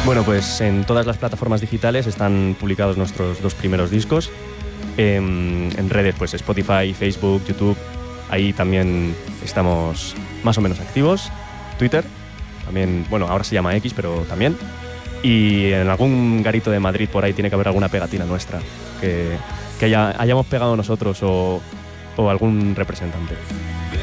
Bueno, pues en todas las plataformas digitales están publicados nuestros 2 primeros discos. En redes, pues Spotify, Facebook, YouTube, ahí también estamos más o menos activos. Twitter, también, bueno, ahora se llama X, pero también. Y en algún garito de Madrid por ahí tiene que haber alguna pegatina nuestra que hayamos pegado nosotros o algún representante.